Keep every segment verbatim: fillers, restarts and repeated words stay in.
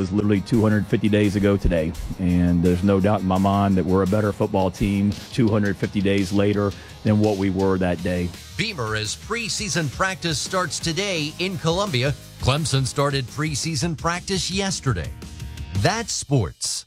was literally two hundred fifty days ago today. And there's no doubt in my mind that we're a better football team two hundred fifty days later than what we were that day. Beamer as preseason practice starts today in Columbia. Clemson started preseason practice yesterday. That's sports.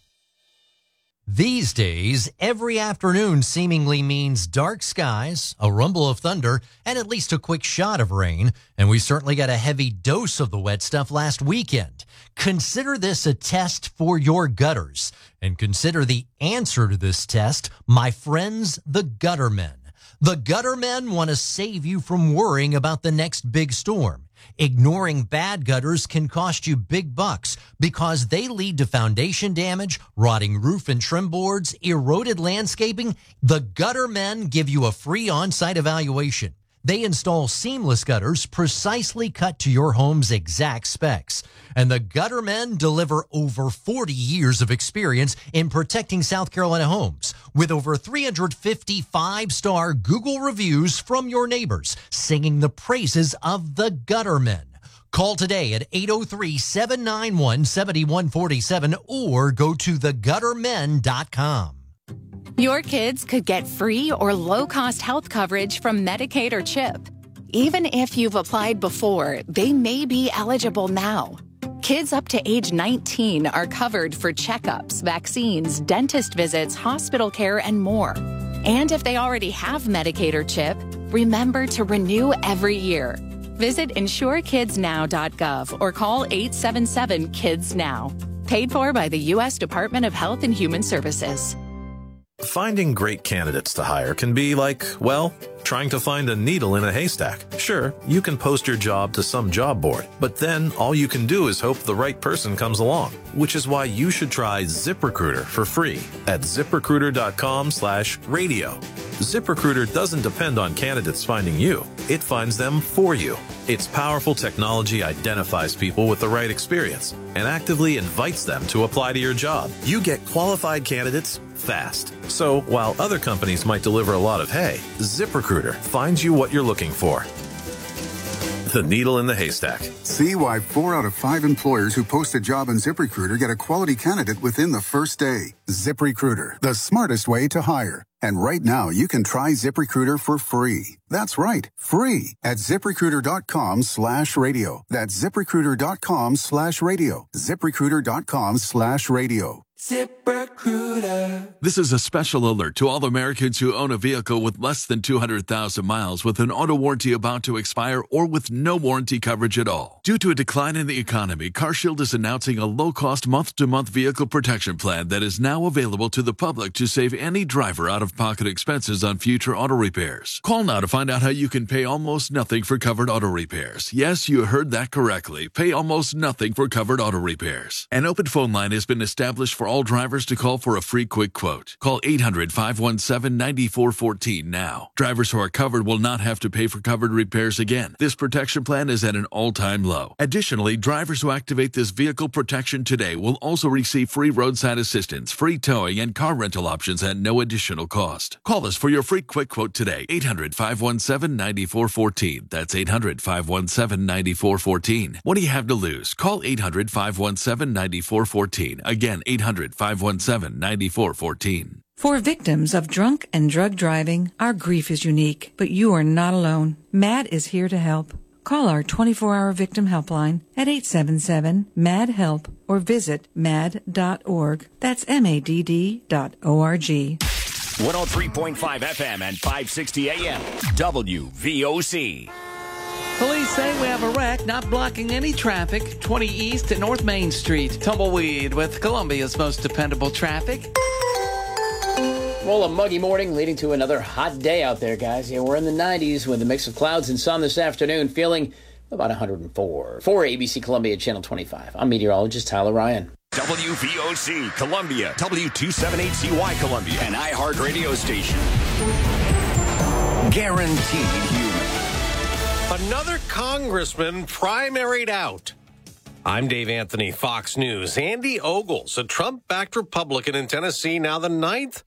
These days, every afternoon seemingly means dark skies, a rumble of thunder, and at least a quick shot of rain. And we certainly got a heavy dose of the wet stuff last weekend. Consider this a test for your gutters. And consider the answer to this test, my friends, the Guttermen. The Guttermen want to save you from worrying about the next big storm. Ignoring bad gutters can cost you big bucks because they lead to foundation damage, rotting roof and trim boards, eroded landscaping. The Guttermen give you a free on-site evaluation. They install seamless gutters precisely cut to your home's exact specs. And the Guttermen deliver over forty years of experience in protecting South Carolina homes with over three hundred fifty five-star Google reviews from your neighbors singing the praises of the Guttermen. Call today at eight oh three, seven nine one, seven one four seven or go to the guttermen dot com. Your kids could get free or low-cost health coverage from Medicaid or CHIP. Even if you've applied before, they may be eligible now. Kids up to age nineteen are covered for checkups, vaccines, dentist visits, hospital care, and more. And if they already have Medicaid or CHIP, remember to renew every year. Visit insure kids now dot gov or call eight seven seven, kids now. Paid for by the U S Department of Health and Human Services. Finding great candidates to hire can be like, well, trying to find a needle in a haystack. Sure, you can post your job to some job board, but then all you can do is hope the right person comes along, which is why you should try ZipRecruiter for free at ZipRecruiter.com slash radio. ZipRecruiter doesn't depend on candidates finding you. It finds them for you. Its powerful technology identifies people with the right experience and actively invites them to apply to your job. You get qualified candidates fast. So while other companies might deliver a lot of hay, ZipRecruiter finds you what you're looking for. The needle in the haystack. See why four out of five employers who post a job on ZipRecruiter get a quality candidate within the first day. ZipRecruiter, the smartest way to hire. And right now, you can try ZipRecruiter for free. That's right, free at ZipRecruiter.com slash radio. That's ZipRecruiter.com slash radio. ZipRecruiter.com slash radio. ZipRecruiter. This is a special alert to all Americans who own a vehicle with less than two hundred thousand miles with an auto warranty about to expire or with no warranty coverage at all. Due to a decline in the economy, CarShield is announcing a low-cost month-to-month vehicle protection plan that is now available to the public to save any driver out-of-pocket expenses on future auto repairs. Call now to find out how you can pay almost nothing for covered auto repairs. Yes, you heard that correctly. Pay almost nothing for covered auto repairs. An open phone line has been established for all drivers to call for a free quick quote. Call eight hundred, five one seven, nine four one four now. Drivers who are covered will not have to pay for covered repairs again. This protection plan is at an all-time low. Additionally, drivers who activate this vehicle protection today will also receive free roadside assistance, free towing, and car rental options at no additional cost. Call us for your free quick quote today. eight hundred, five one seven, nine four one four. That's eight hundred, five one seven, nine four one four. What do you have to lose? Call eight hundred, five one seven, nine four one four. Again, eight hundred, five one seven, nine four one four. For victims of drunk and drug driving, our grief is unique, but you are not alone. MAD is here to help. Call our twenty-four hour victim helpline at eight seven seven, M A D, HELP or visit mad dot org. That's M A D D dot O R G. one oh three point five F M and five sixty A M, W V O C. Police say we have a wreck not blocking any traffic, twenty East and North Main Street. Tumbleweed with Columbia's most dependable traffic. Well, a muggy morning leading to another hot day out there, guys. Yeah, we're in the nineties with a mix of clouds and sun this afternoon, feeling about one hundred four. For A B C Columbia Channel twenty-five, I'm meteorologist Tyler Ryan. W V O C Columbia, W two seventy-eight C Y Columbia, an iHeart radio station. Guaranteed human. Another congressman primaried out. I'm Dave Anthony, Fox News. Andy Ogles, a Trump-backed Republican in Tennessee, now the ninth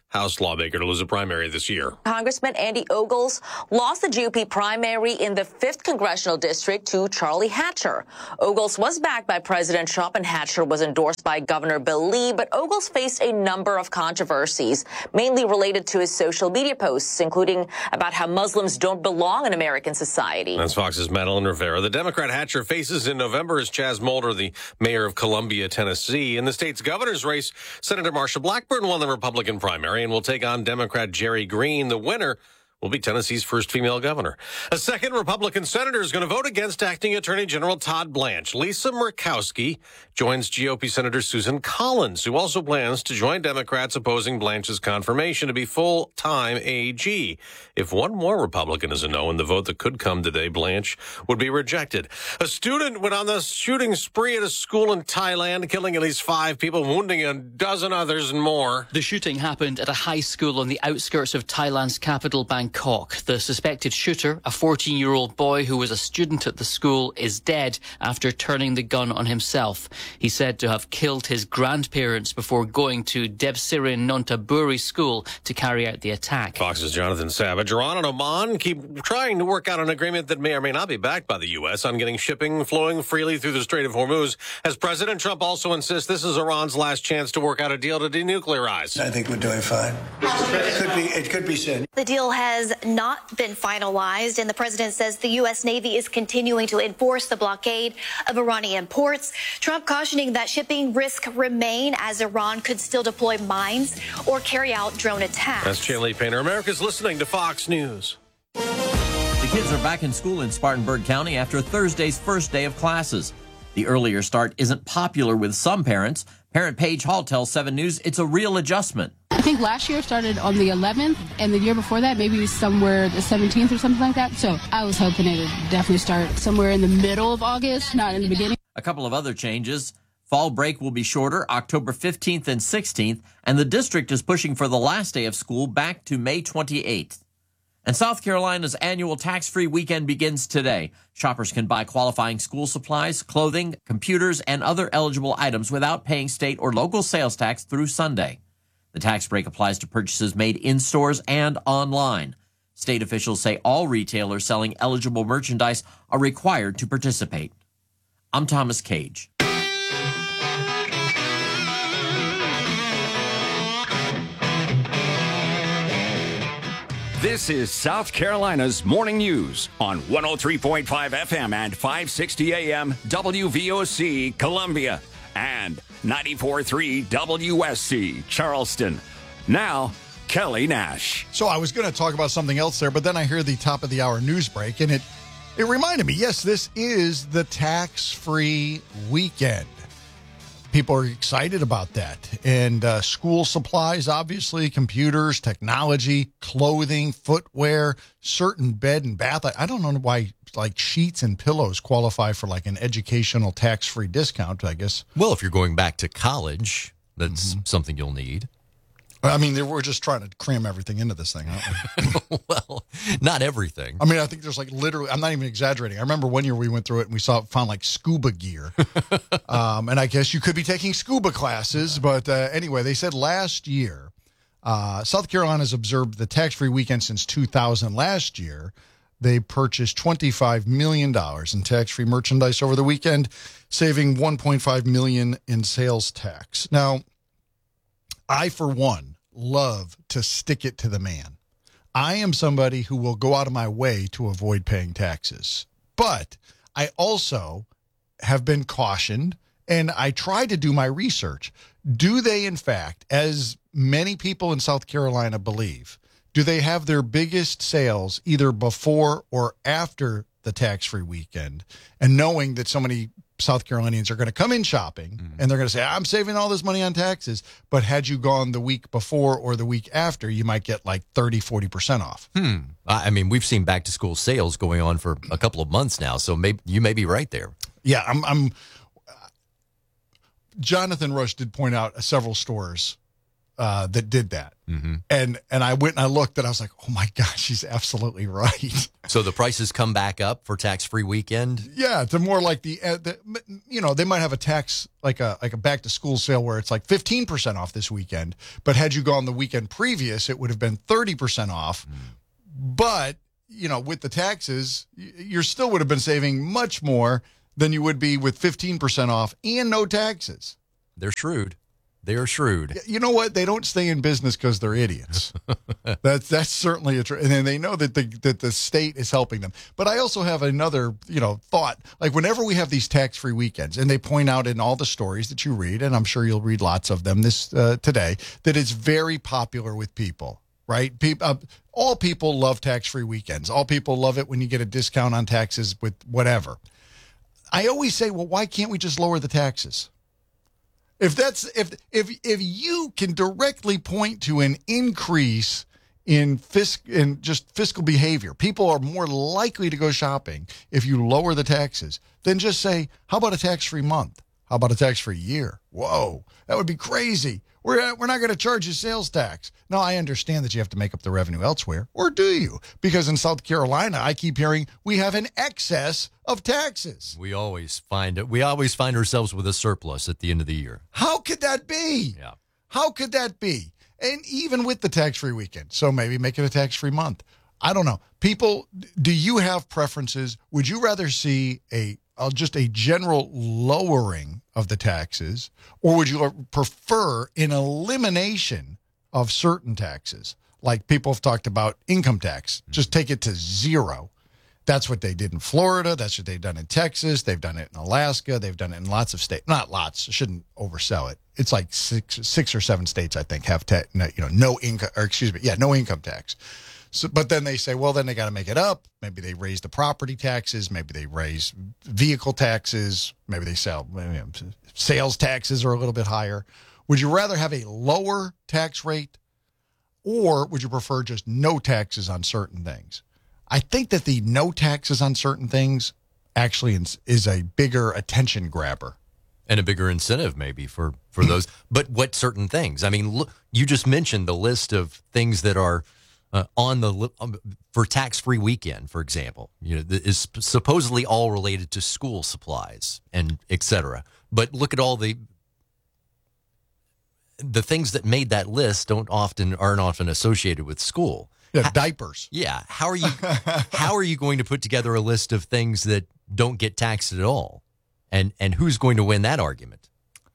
House lawmaker to lose a primary this year. Congressman Andy Ogles lost the G O P primary in the fifth Congressional District to Charlie Hatcher. Ogles was backed by President Trump and Hatcher was endorsed by Governor Bill Lee, but Ogles faced a number of controversies, mainly related to his social media posts, including about how Muslims don't belong in American society. That's Fox's Madeline Rivera. The Democrat Hatcher faces in November is Chaz Mulder, the mayor of Columbia, Tennessee. In the state's governor's race, Senator Marsha Blackburn won the Republican primary and will take on Democrat Jerry Green. The winner will be Tennessee's first female governor. A second Republican senator is going to vote against acting Attorney General Todd Blanche. Lisa Murkowski joins G O P Senator Susan Collins, who also plans to join Democrats opposing Blanche's confirmation to be full-time A G. If one more Republican is a no in the vote that could come today, Blanche would be rejected. A student went on the shooting spree at a school in Thailand, killing at least five people, wounding a dozen others and more. The shooting happened at a high school on the outskirts of Thailand's capital, Bangkok. The suspected shooter, a fourteen-year-old boy who was a student at the school, is dead after turning the gun on himself. He's said to have killed his grandparents before going to Debsirin Nontaburi school to carry out the attack. Fox's Jonathan Savage. Iran and Oman keep trying to work out an agreement that may or may not be backed by the U S on getting shipping flowing freely through the Strait of Hormuz, as President Trump also insists this is Iran's last chance to work out a deal to denuclearize. I think we're doing fine. It could be, it could be soon. The deal has not been finalized, and the president says the U S Navy is continuing to enforce the blockade of Iranian ports. Trump cautioning that shipping risks remain as Iran could still deploy mines or carry out drone attacks. That's Chandler Painter. America's listening to Fox News. The kids are back in school in Spartanburg County after Thursday's first day of classes. The earlier start isn't popular with some parents. Parent Paige Hall tells seven News it's a real adjustment. I think last year started on the eleventh, and the year before that, maybe somewhere the seventeenth or something like that. So I was hoping it would definitely start somewhere in the middle of August, not in the beginning. A couple of other changes. Fall break will be shorter, October fifteenth and sixteenth, and the district is pushing for the last day of school back to May twenty-eighth. And South Carolina's annual tax-free weekend begins today. Shoppers can buy qualifying school supplies, clothing, computers, and other eligible items without paying state or local sales tax through Sunday. The tax break applies to purchases made in stores and online. State officials say all retailers selling eligible merchandise are required to participate. I'm Thomas Cage. This is South Carolina's Morning News on one oh three point five F M and five sixty A M W V O C Columbia and ninety-four point three W S C Charleston. Now, Kelly Nash. So I was going to talk about something else there, but then I hear the top of the hour news break, and it, it reminded me, yes, this is the tax-free weekend. People are excited about that. And uh, school supplies, obviously, computers, technology, clothing, footwear, certain bed and bath. I, I don't know why, like, sheets and pillows qualify for, like, an educational tax-free discount, I guess. Well, if you're going back to college, that's mm-hmm. something you'll need. I mean, we're just trying to cram everything into this thing, aren't we? Well, not everything. I mean, I think there's like literally, I'm not even exaggerating. I remember one year we went through it and we saw found like scuba gear. um, and I guess you could be taking scuba classes. But uh, anyway, they said last year, uh, South Carolina's observed the tax-free weekend since two thousand. Last year, they purchased twenty-five million dollars in tax-free merchandise over the weekend, saving one point five million dollars in sales tax. Now, I, for one, love to stick it to the man. I am somebody who will go out of my way to avoid paying taxes. But I also have been cautioned, and I try to do my research. Do they, in fact, as many people in South Carolina believe, do they have their biggest sales either before or after the tax-free weekend? And knowing that so many South Carolinians are going to come in shopping mm-hmm. and they're going to say, I'm saving all this money on taxes. But had you gone the week before or the week after, you might get like thirty, forty percent off. Hmm. I mean, we've seen back to school sales going on for a couple of months now. So maybe you may be right there. Yeah. I'm, I'm Jonathan Rush did point out several stores uh, that did that. Mm-hmm. And and I went and I looked and I was like, oh my gosh, she's absolutely right. So the prices come back up for tax-free weekend? Yeah, it's more like the, uh, the, you know, they might have a tax, like a like a back-to-school sale where it's like fifteen percent off this weekend. But had you gone the weekend previous, it would have been thirty percent off. Mm. But, you know, with the taxes, you still would have been saving much more than you would be with fifteen percent off and no taxes. They're shrewd. They are shrewd. You know what? They don't stay in business because they're idiots. that's that's certainly a true. And then they know that the that the state is helping them. But I also have another, you know, thought. Like whenever we have these tax-free weekends, and they point out in all the stories that you read, and I'm sure you'll read lots of them this uh, today, that it's very popular with people. Right? People, uh, all people love tax-free weekends. All people love it when you get a discount on taxes with whatever. I always say, well, why can't we just lower the taxes? If that's if if if you can directly point to an increase in fisc in just fiscal behavior, people are more likely to go shopping if you lower the taxes. Then just say, how about a tax-free month? How about a tax-free year? Whoa, that would be crazy. We're we're not going to charge you sales tax. Now, I understand that you have to make up the revenue elsewhere, or do you? Because in South Carolina, I keep hearing we have an excess of taxes. We always find it. We always find ourselves with a surplus at the end of the year. How could that be? Yeah. How could that be? And even with the tax-free weekend, so maybe make it a tax-free month. I don't know. People, do you have preferences? Would you rather see a Uh, just a general lowering of the taxes, or would you prefer an elimination of certain taxes? Like people have talked about income tax. Just take it to zero. That's what they did in Florida. That's what they've done in Texas. They've done it in Alaska. They've done it in lots of states. Not lots. I shouldn't oversell it. It's like six, six or seven states, I think, have ta- you know no income, or excuse me, yeah, no income tax. So, but then they say, well, then they got to make it up. Maybe they raise the property taxes. Maybe they raise vehicle taxes. Maybe they sell maybe sales taxes are a little bit higher. Would you rather have a lower tax rate, or would you prefer just no taxes on certain things? I think that the no taxes on certain things actually is, is a bigger attention grabber. And a bigger incentive maybe for, for those. But what certain things? I mean, look, you just mentioned the list of things that are Uh, on the um, for tax-free weekend, for example, you know, is supposedly all related to school supplies and et cetera. But look at all the the things that made that list don't often aren't often associated with school. Yeah, how, diapers. Yeah, how are you how are you going to put together a list of things that don't get taxed at all, and and who's going to win that argument?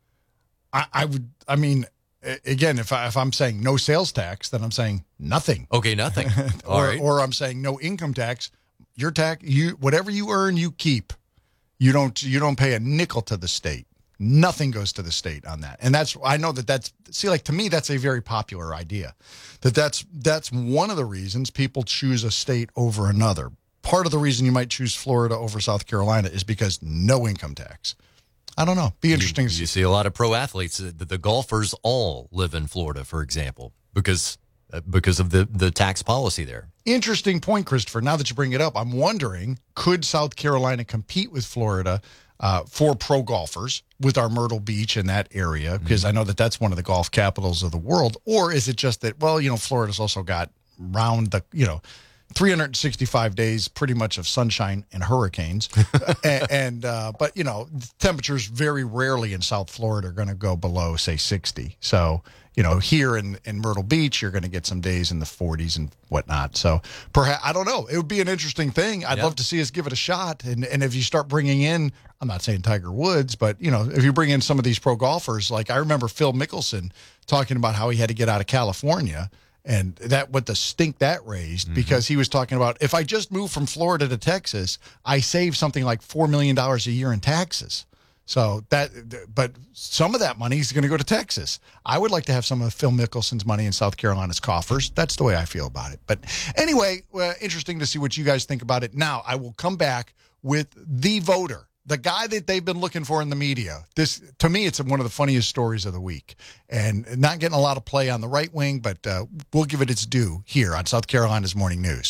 I, I would. I mean. Again, if, I, if I'm saying no sales tax, then I'm saying nothing. Okay, nothing. All or, right. or I'm saying no income tax. Your tax, you whatever you earn, you keep. You don't you don't pay a nickel to the state. Nothing goes to the state on that. And that's I know that that's see like to me that's a very popular idea. That that's that's one of the reasons people choose a state over another. Part of the reason you might choose Florida over South Carolina is because no income tax. I don't know. Be interesting You, to see. you see a lot of pro athletes. The, the golfers all live in Florida, for example, because uh, because of the, the tax policy there. Interesting point, Christopher. Now that you bring it up, I'm wondering, could South Carolina compete with Florida uh, for pro golfers with our Myrtle Beach in that area? Because mm-hmm. I know that that's one of the golf capitals of the world. Or is it just that, well, you know, Florida's also got round the, you know, three hundred sixty-five days pretty much of sunshine and hurricanes. and, and uh, but, you know, temperatures very rarely in South Florida are going to go below, say, sixty. So, you know, here in, in Myrtle Beach, you're going to get some days in the forties and whatnot. So perhaps, I don't know. It would be an interesting thing. I'd yeah. love to see us give it a shot. And, and if you start bringing in, I'm not saying Tiger Woods, but, you know, if you bring in some of these pro golfers, like I remember Phil Mickelson talking about how he had to get out of California. And that what the stink that raised mm-hmm. because he was talking about if I just move from Florida to Texas, I save something like four million dollars a year in taxes. So that, but some of that money is going to go to Texas. I would like to have some of Phil Mickelson's money in South Carolina's coffers. That's the way I feel about it. But anyway, uh, interesting to see what you guys think about it. Now I will come back with the voter. The guy that they've been looking for in the media. This, to me, it's one of the funniest stories of the week. And not getting a lot of play on the right wing, but uh, we'll give it its due here on South Carolina's Morning News.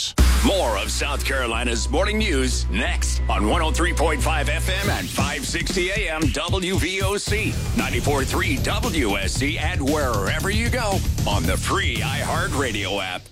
More of South Carolina's morning news next on one oh three point five F M and five sixty A M W V O C, ninety-four point three W S C, and wherever you go on the free iHeartRadio app.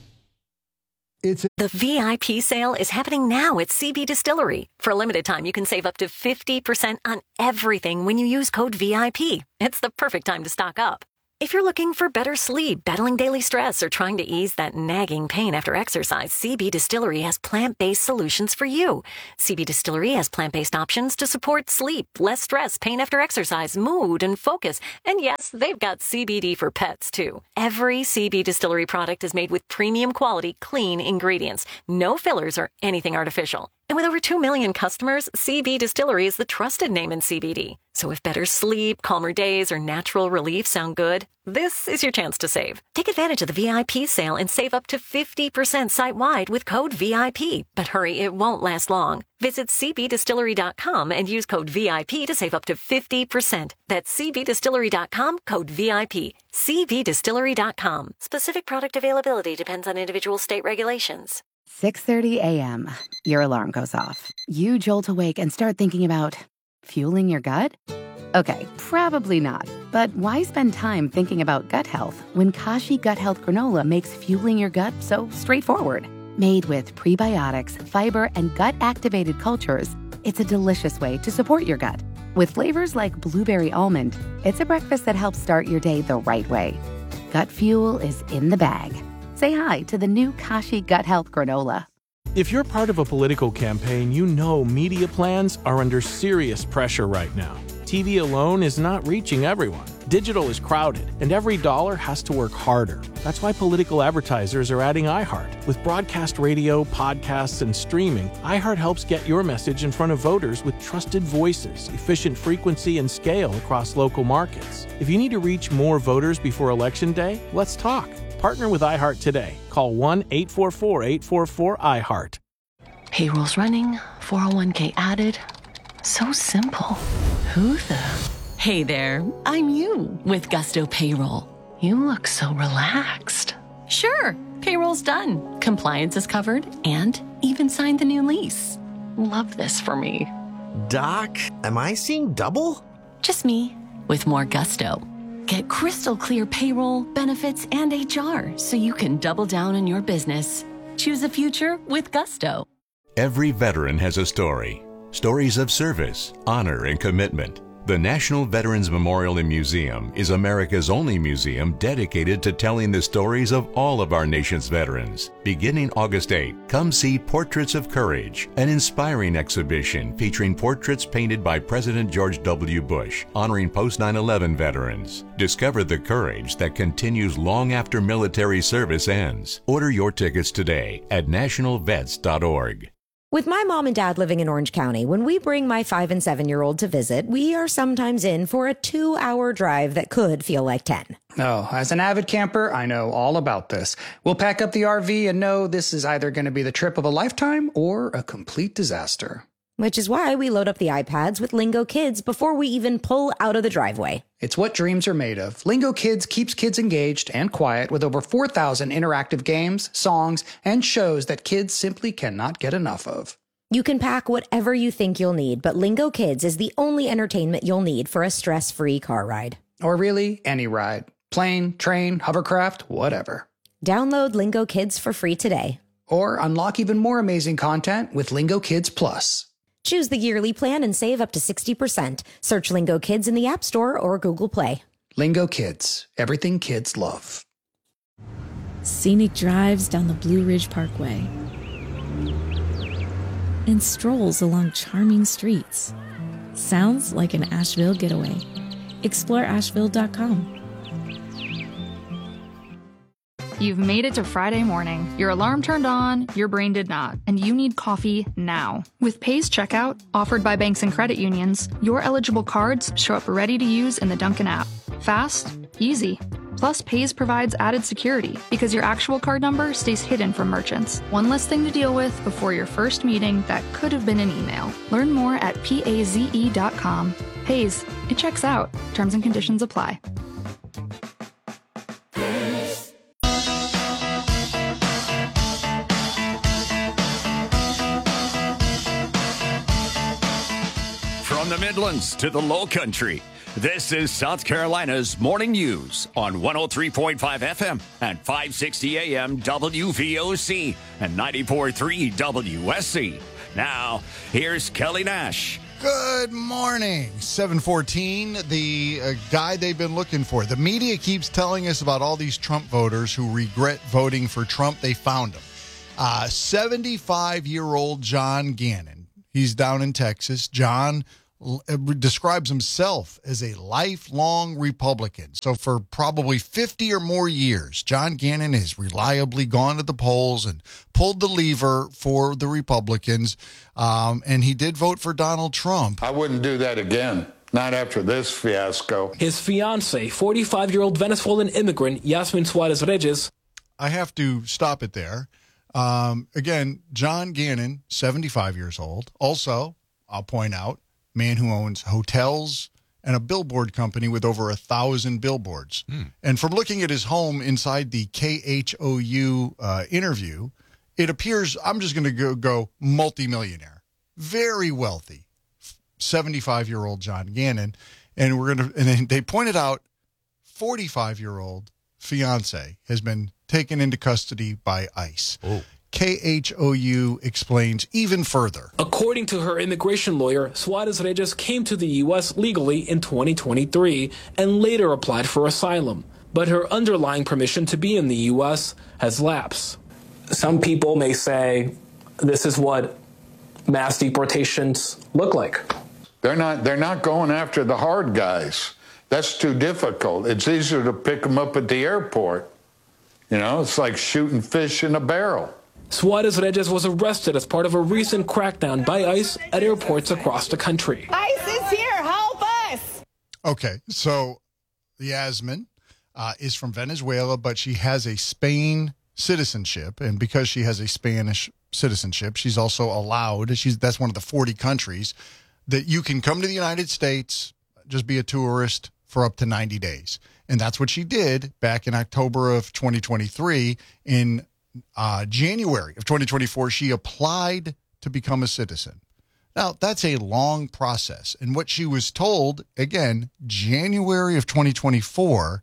It's the V I P sale is happening now at C B Distillery. For a limited time, you can save up to fifty percent on everything when you use code V I P. It's the perfect time to stock up. If you're looking for better sleep, battling daily stress, or trying to ease that nagging pain after exercise, C B Distillery has plant-based solutions for you. C B Distillery has plant-based options to support sleep, less stress, pain after exercise, mood, and focus. And yes, they've got C B D for pets, too. Every C B Distillery product is made with premium quality, clean ingredients. No fillers or anything artificial. And with over two million customers, C B Distillery is the trusted name in C B D. So if better sleep, calmer days, or natural relief sound good, this is your chance to save. Take advantage of the V I P sale and save up to fifty percent site-wide with code V I P. But hurry, it won't last long. Visit C B distillery dot com and use code V I P to save up to fifty percent. That's C B distillery dot com, code V I P. C B distillery dot com. Specific product availability depends on individual state regulations. six thirty a.m. Your alarm goes off. You jolt awake and start thinking about fueling your gut? Okay, probably not. But why spend time thinking about gut health when Kashi Gut Health Granola makes fueling your gut so straightforward? Made with prebiotics, fiber, and gut-activated cultures, it's a delicious way to support your gut. With flavors like blueberry almond, it's a breakfast that helps start your day the right way. Gut fuel is in the bag. Say hi to the new Kashi Gut Health Granola. If you're part of a political campaign, you know media plans are under serious pressure right now. T V alone is not reaching everyone. Digital is crowded, and every dollar has to work harder. That's why political advertisers are adding iHeart. With broadcast radio, podcasts, and streaming, iHeart helps get your message in front of voters with trusted voices, efficient frequency, and scale across local markets. If you need to reach more voters before Election Day, let's talk. Partner with iHeart today. Call one eight four four, eight four four, iHeart. Payroll's running, four oh one k added. So simple. Who the? Hey there, I'm you with Gusto Payroll. You look so relaxed. Sure, payroll's done. Compliance is covered and even signed the new lease. Love this for me. Doc, am I seeing double? Just me with more gusto. Get crystal clear payroll, benefits, and H R so you can double down on your business. Choose a future with Gusto. Every veteran has a story. Stories of service, honor, and commitment. The National Veterans Memorial and Museum is America's only museum dedicated to telling the stories of all of our nation's veterans. Beginning August eighth, come see Portraits of Courage, an inspiring exhibition featuring portraits painted by President George W. Bush, honoring post nine eleven veterans. Discover the courage that continues long after military service ends. Order your tickets today at national vets dot org. With my mom and dad living in Orange County, when we bring my five and seven-year-old to visit, we are sometimes in for a two-hour drive that could feel like ten. Oh, as an avid camper, I know all about this. We'll pack up the R V and know this is either going to be the trip of a lifetime or a complete disaster. Which is why we load up the iPads with Lingo Kids before we even pull out of the driveway. It's what dreams are made of. Lingo Kids keeps kids engaged and quiet with over four thousand interactive games, songs, and shows that kids simply cannot get enough of. You can pack whatever you think you'll need, but Lingo Kids is the only entertainment you'll need for a stress-free car ride. Or really, any ride. Plane, train, hovercraft, whatever. Download Lingo Kids for free today. Or unlock even more amazing content with Lingo Kids Plus. Choose the yearly plan and save up to sixty percent. Search Lingo Kids in the App Store or Google Play. Lingo Kids. Everything kids love. Scenic drives down the Blue Ridge Parkway. And strolls along charming streets. Sounds like an Asheville getaway. Explore asheville dot com. You've made it to Friday morning. Your alarm turned on, your brain did not, and you need coffee now. With Paze Checkout, offered by banks and credit unions, your eligible cards show up ready to use in the Dunkin' app. Fast, easy. Plus, Paze provides added security because your actual card number stays hidden from merchants. One less thing to deal with before your first meeting that could have been an email. Learn more at paze dot com. Paze, it checks out. Terms and conditions apply. Midlands to the Low Country. This is South Carolina's Morning News on one oh three point five F M and five sixty A M W V O C and ninety-four point three W S C. Now, here's Kelly Nash. Good morning. seven fourteen, the uh, guy they've been looking for. The media keeps telling us about all these Trump voters who regret voting for Trump. They found him. Uh, seventy-five-year-old John Gannon. He's down in Texas. John l- describes himself as a lifelong Republican. So for probably fifty or more years, John Gannon has reliably gone to the polls and pulled the lever for the Republicans. Um, and he did vote for Donald Trump. I wouldn't do that again. Not after this fiasco. His fiancee, forty-five-year-old Venezuelan immigrant Yasmin Suarez Reyes. I have to stop it there. Um, again, John Gannon, seventy-five years old. Also, I'll point out, man who owns hotels and a billboard company with over a thousand billboards. Hmm. And from looking at his home inside the K H O U uh, interview, it appears, I'm just going to go, go multimillionaire, very wealthy, seventy-five-year-old John Gannon. And we're going to, and they pointed out, forty-five-year-old fiance has been taken into custody by ICE. Oh. K H O U explains even further. According to her immigration lawyer, Suarez Reyes came to the U S legally in twenty twenty-three and later applied for asylum. But her underlying permission to be in the U S has lapsed. Some people may say this is what mass deportations look like. They're not, they're not going after the hard guys. That's too difficult. It's easier to pick them up at the airport. You know, it's like shooting fish in a barrel. Suarez Reyes was arrested as part of a recent crackdown by ICE at airports across the country. ICE is here. Help us. Okay, so Yasmin uh, is from Venezuela, but she has a Spain citizenship. And because she has a Spanish citizenship, she's also allowed, she's that's one of the forty countries that you can come to the United States, just be a tourist for up to ninety days. And that's what she did back in October of twenty twenty-three. In uh, January of twenty twenty-four, she applied to become a citizen. Now, that's a long process. And what she was told, again, January of twenty twenty-four,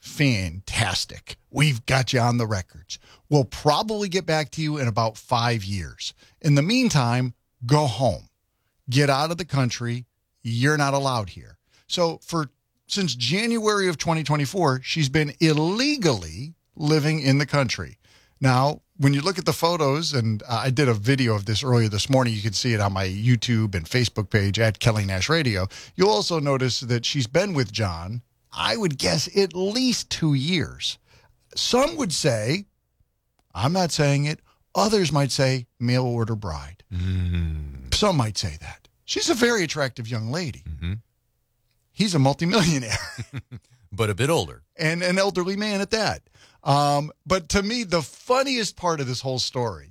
fantastic. We've got you on the records. We'll probably get back to you in about five years. In the meantime, go home. Get out of the country. You're not allowed here. So for since January of twenty twenty-four, she's been illegally living in the country. Now, when you look at the photos, and uh, I did a video of this earlier this morning, you can see it on my YouTube and Facebook page at Kelly Nash Radio. You'll also notice that she's been with John, I would guess, at least two years. Some would say, I'm not saying it, others might say mail order bride. Mm. Some might say that. She's a very attractive young lady. Mm-hmm. He's a multimillionaire. But a bit older. And an elderly man at that. Um, but to me, the funniest part of this whole story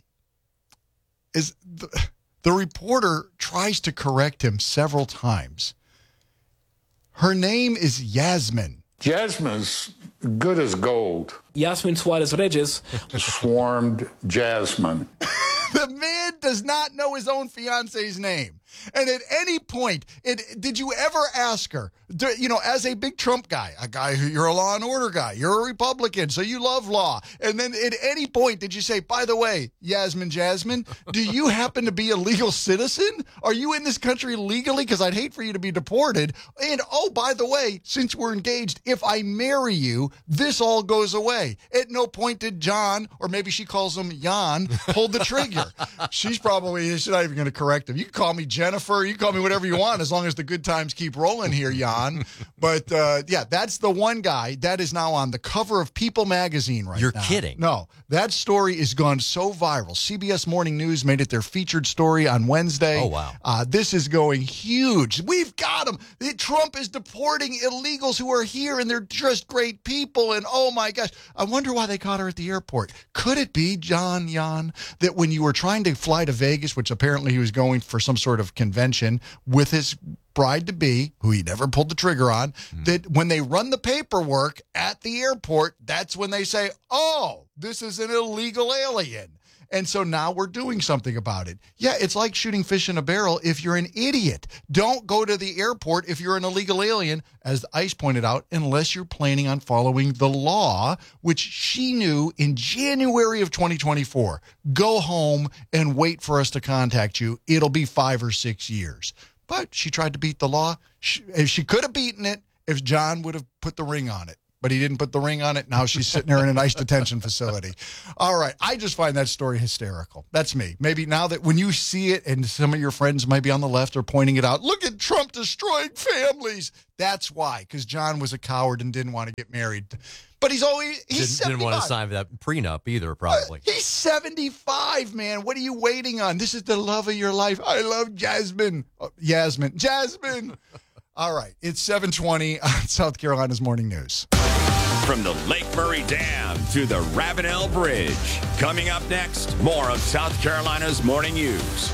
is the, the reporter tries to correct him several times. Her name is Yasmin. Jasmine's good as gold. Yasmin Suarez Reyes. Swarmed Jasmine. The man does not know his own fiance's name. And at any point, it, did you ever ask her, do, you know, as a big Trump guy, a guy who you're a law and order guy, you're a Republican, so you love law. And then at any point, did you say, by the way, Yasmin Jasmine, do you happen to be a legal citizen? Are you in this country legally? Because I'd hate for you to be deported. And oh, by the way, since we're engaged, if I marry you, this all goes away. At no point did John, or maybe she calls him Jan, pull the trigger. She's probably, she's not even going to correct him. You can call me Jennifer, you can call me whatever you want, as long as the good times keep rolling here, Jan. But uh, yeah, that's the one guy that is now on the cover of People magazine right You're now. You're kidding. No, that story has gone so viral. C B S Morning News made it their featured story on Wednesday. Oh, wow. Uh, this is going huge. We've got them. Trump is deporting illegals who are here, and they're just great people. And oh my gosh, I wonder why they caught her at the airport. Could it be, John Jan, that when you were trying to fly to Vegas, which apparently he was going for some sort of convention with his bride-to-be, who he never pulled the trigger on, mm. that when they run the paperwork at the airport, that's when they say, oh, this is an illegal alien. And so now we're doing something about it. Yeah, it's like shooting fish in a barrel if you're an idiot. Don't go to the airport if you're an illegal alien, as ICE pointed out, unless you're planning on following the law, which she knew in January of twenty twenty-four. Go home and wait for us to contact you. It'll be five or six years. But she tried to beat the law. She, she could have beaten it if John would have put the ring on it. But he didn't put the ring on it. Now she's sitting there in a ICE detention facility. All right. I just find that story hysterical. That's me. Maybe now that when you see it and some of your friends might be on the left are pointing it out, look at Trump destroying families. That's why, because John was a coward and didn't want to get married. But he's always, he's didn't, didn't want to sign that prenup either, probably. Uh, he's seventy-five, man. What are you waiting on? This is the love of your life. I love Jasmine. Oh, Yasmin. Jasmine. All right. It's seven twenty on South Carolina's Morning News. From the Lake Murray Dam to the Ravenel Bridge. Coming up next, more of South Carolina's Morning News.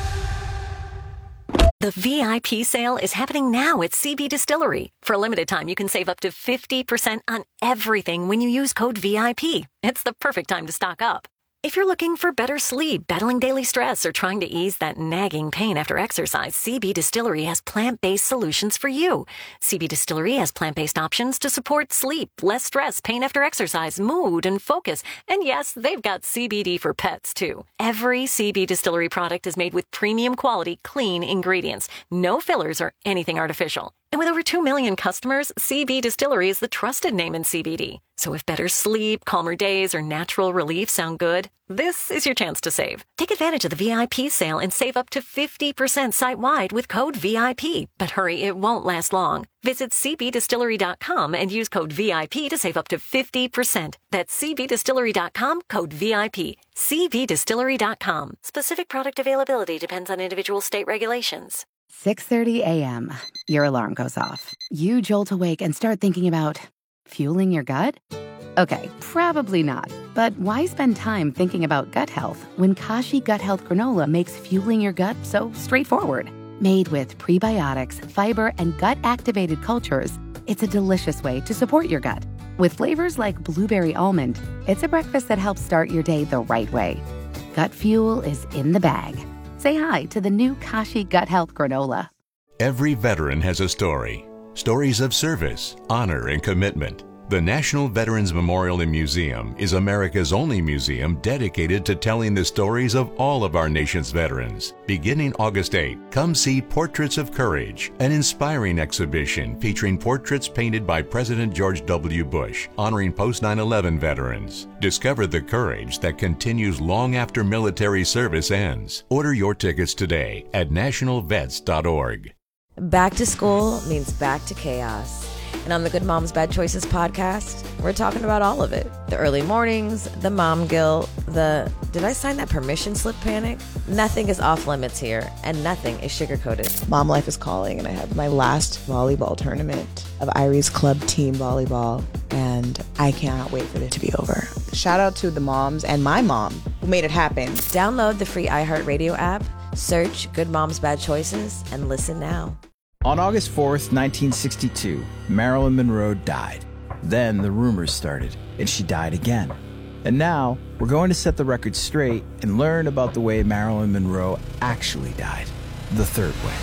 The V I P sale is happening now at C B Distillery. For a limited time, you can save up to fifty percent on everything when you use code V I P. It's the perfect time to stock up. If you're looking for better sleep, battling daily stress, or trying to ease that nagging pain after exercise, C B Distillery has plant-based solutions for you. C B Distillery has plant-based options to support sleep, less stress, pain after exercise, mood, and focus. And yes, they've got C B D for pets, too. Every C B Distillery product is made with premium quality, clean ingredients. No fillers or anything artificial. And with over two million customers, C B Distillery is the trusted name in C B D. So if better sleep, calmer days, or natural relief sound good, this is your chance to save. Take advantage of the V I P sale and save up to fifty percent site-wide with code V I P. But hurry, it won't last long. Visit c b distillery dot com and use code V I P to save up to fifty percent. That's c b distillery dot com, code V I P. c b distillery dot com. Specific product availability depends on individual state regulations. six thirty a.m. Your alarm goes off. You jolt awake and start thinking about fueling your gut? Okay, probably not. But why spend time thinking about gut health when Kashi Gut Health Granola makes fueling your gut so straightforward? Made with prebiotics, fiber, and gut-activated cultures, it's a delicious way to support your gut. With flavors like blueberry almond, it's a breakfast that helps start your day the right way. Gut fuel is in the bag. Say hi to the new Kashi Gut Health Granola. Every veteran has a story. Stories of service, honor, and commitment. The National Veterans Memorial and Museum is America's only museum dedicated to telling the stories of all of our nation's veterans. Beginning August eighth, come see Portraits of Courage, an inspiring exhibition featuring portraits painted by President George W. Bush, honoring post nine eleven veterans. Discover the courage that continues long after military service ends. Order your tickets today at national vets dot org. Back to school means back to chaos. And on the Good Moms Bad Choices podcast, we're talking about all of it. The early mornings, the mom guilt, the did I sign that permission slip panic? Nothing is off limits here, and nothing is sugar-coated. Mom life is calling, and I have my last volleyball tournament of Irie's club team volleyball, and I cannot wait for it to be over. Shout out to the moms and my mom who made it happen. Download the free iHeartRadio app, search Good Moms Bad Choices, and listen now. On August fourth, nineteen sixty-two, Marilyn Monroe died. Then the rumors started, and she died again. And now, we're going to set the record straight and learn about the way Marilyn Monroe actually died, the third way.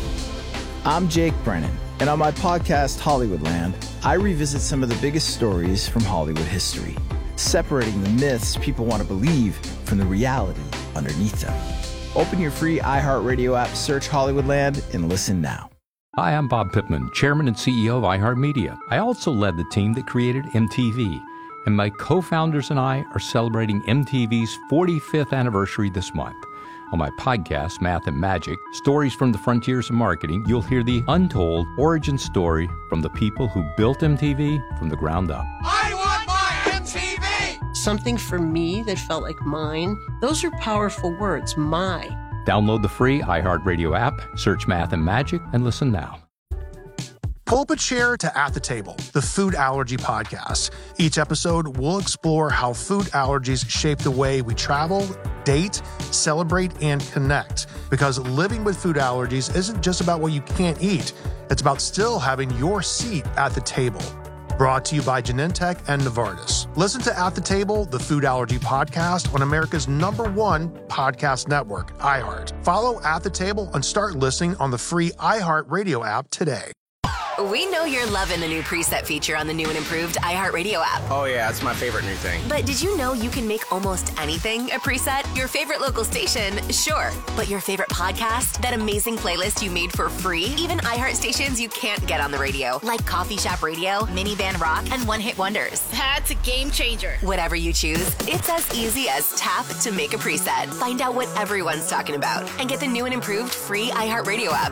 I'm Jake Brennan, and on my podcast, Hollywoodland, I revisit some of the biggest stories from Hollywood history, separating the myths people want to believe from the reality underneath them. Open your free iHeartRadio app, search Hollywoodland, and listen now. Hi, I'm Bob Pittman, Chairman and C E O of iHeartMedia. I also led the team that created M T V, and my co-founders and I are celebrating M T V's forty-fifth anniversary this month. On my podcast, Math and Magic, Stories from the Frontiers of Marketing, you'll hear the untold origin story from the people who built M T V from the ground up. I want my M T V! Something for me that felt like mine. Those are powerful words, my. Download the free iHeartRadio app, search Math and Magic, and listen now. Pull up a chair to At the Table, the food allergy podcast. Each episode, we'll explore how food allergies shape the way we travel, date, celebrate, and connect. Because living with food allergies isn't just about what you can't eat. It's about still having your seat at the table. Brought to you by Genentech and Novartis. Listen to At the Table, the Food Allergy Podcast on America's number one podcast network, iHeart. Follow At the Table and start listening on the free iHeart Radio app today. We know you're loving the new preset feature on the new and improved iHeartRadio app. Oh, yeah, it's my favorite new thing. But did you know you can make almost anything a preset? Your favorite local station, sure. But your favorite podcast? That amazing playlist you made for free? Even iHeart stations you can't get on the radio, like Coffee Shop Radio, Minivan Rock, and One Hit Wonders. That's a game changer. Whatever you choose, it's as easy as tap to make a preset. Find out what everyone's talking about and get the new and improved free iHeartRadio app.